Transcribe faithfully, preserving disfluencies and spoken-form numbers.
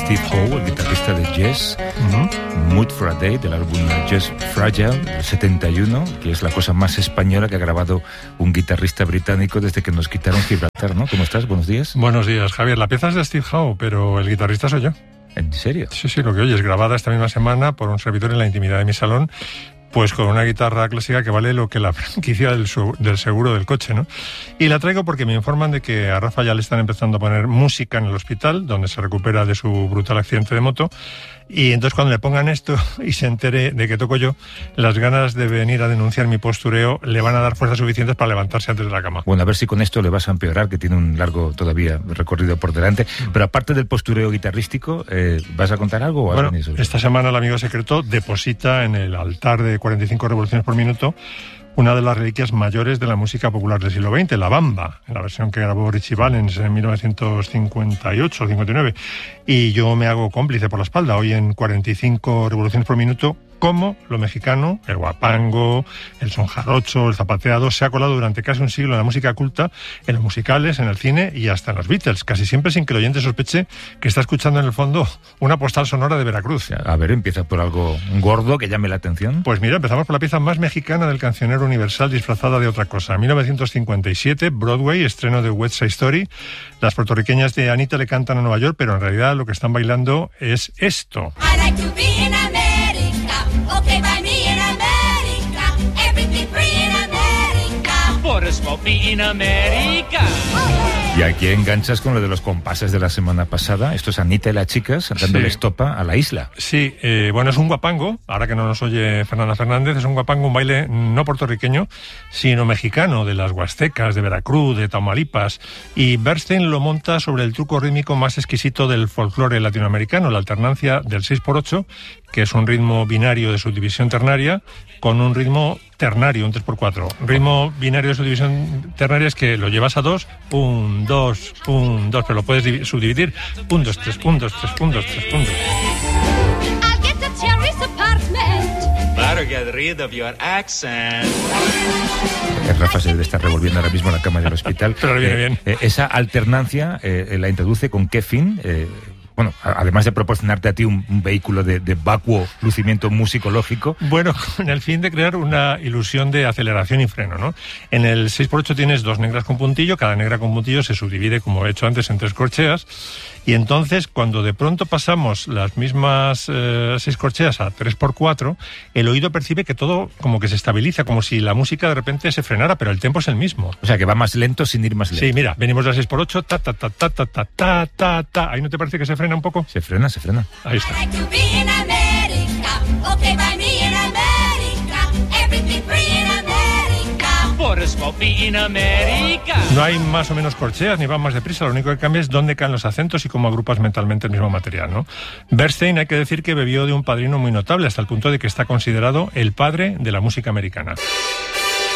Steve Howe, el guitarrista de Yes, uh-huh. Mood for a Day, del álbum Just Fragile, del setenta y uno, que es la cosa más española que ha grabado un guitarrista británico desde que nos quitaron Gibraltar, ¿no? ¿Cómo estás? Buenos días. Buenos días, Javier. La pieza es de Steve Howe, pero el guitarrista soy yo. ¿En serio? Sí, sí, lo que oyes, grabada esta misma semana por un servidor en la intimidad de mi salón, pues con una guitarra clásica que vale lo que la franquicia del, su, del seguro del coche, ¿no? Y la traigo porque me informan de que a Rafa ya le están empezando a poner música en el hospital, donde se recupera de su brutal accidente de moto, y entonces cuando le pongan esto y se entere de que toco yo, las ganas de venir a denunciar mi postureo le van a dar fuerzas suficientes para levantarse antes de la cama. Bueno, a ver si con esto le vas a empeorar, que tiene un largo todavía recorrido por delante. Mm. Pero aparte del postureo guitarrístico, eh, ¿vas a contar algo? O bueno, esta semana el amigo secreto deposita en el altar de cuarenta y cinco revoluciones por minuto una de las reliquias mayores de la música popular del siglo veinte, la bamba, en la versión que grabó Richie Valens en mil novecientos cincuenta y ocho o cincuenta y nueve. Y yo me hago cómplice por la espalda. Hoy en cuarenta y cinco revoluciones por minuto, como lo mexicano, el guapango, el son jarocho, el zapateado, se ha colado durante casi un siglo en la música culta, en los musicales, en el cine y hasta en los Beatles, casi siempre sin que el oyente sospeche que está escuchando en el fondo una postal sonora de Veracruz. A ver, empieza por algo gordo que llame la atención. Pues mira, empezamos por la pieza más mexicana del cancionero universal disfrazada de otra cosa. En mil novecientos cincuenta y siete, Broadway, estreno de West Side Story. Las puertorriqueñas de Anita le cantan a Nueva York, pero en realidad lo que están bailando es esto. I like to be in America. Okay, by me in America. Everything free in America. For a smoky in America. Y aquí enganchas con lo de los compases de la semana pasada. Esto es Anita y las chicas dándole estopa a la isla. Sí, eh, bueno, es un guapango, ahora que no nos oye Fernanda Fernández, es un guapango, un baile no puertorriqueño, sino mexicano, de las Huastecas, de Veracruz, de Tamaulipas. Y Bernstein lo monta sobre el truco rítmico más exquisito del folclore latinoamericano, la alternancia del seis por ocho, que es un ritmo binario de subdivisión ternaria, con un ritmo ternario, un tres por cuatro. Ritmo binario de subdivisión ternaria es que lo llevas a dos, un, dos, un, dos, pero lo puedes subdividir, un, dos, tres, un, dos, tres, un, dos, tres, un, dos. I'll get the terrace apartment. Better get rid of your accent. Rafa se debe estar revolviendo ahora mismo en la cama del hospital. Pero viene eh, bien. Eh, esa alternancia eh, la introduce con qué fin. Eh, Bueno, además de proporcionarte a ti un, un vehículo de, de vacuo lucimiento musicológico. Bueno, con el fin de crear una ilusión de aceleración y freno, ¿no? En el seis por ocho tienes dos negras con puntillo, cada negra con puntillo se subdivide, como he hecho antes, en tres corcheas, y entonces cuando de pronto pasamos las mismas eh, seis corcheas a tres por cuatro, el oído percibe que todo como que se estabiliza, como si la música de repente se frenara, pero el tempo es el mismo. O sea, que va más lento sin ir más lento. Sí, mira, venimos de la seis por ocho, ta, ta, ta, ta, ta, ta, ta, ta, ta. ¿Ahí no te parece que se frena un poco? Se frena, se frena. Ahí está. I like to be in America. Okay, by me in America. Everything free in America. For a smoky in America. No hay más o menos corcheas, ni van más deprisa, lo único que cambia es dónde caen los acentos y cómo agrupas mentalmente el mismo material, ¿no? Bernstein, hay que decir que bebió de un padrino muy notable, hasta el punto de que está considerado el padre de la música americana.